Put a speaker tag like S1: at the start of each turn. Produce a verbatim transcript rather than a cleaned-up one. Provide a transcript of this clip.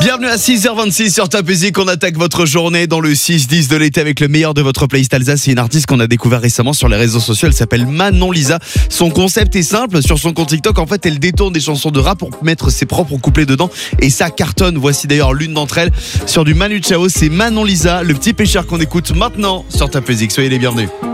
S1: Bienvenue à six heures vingt-six sur Top Music. On attaque votre journée dans le six dix de l'été avec le meilleur de votre playlist Alsace. C'est une artiste qu'on a découvert récemment sur les réseaux sociaux. Elle s'appelle Manon Lisa. Son concept est simple. Sur son compte TikTok, en fait, elle détourne des chansons de rap pour mettre ses propres couplets dedans. Et ça cartonne. Voici d'ailleurs l'une d'entre elles sur du Manu Chao. C'est Manon Lisa, le petit pêcheur qu'on écoute maintenant sur Top Music. Soyez les bienvenus.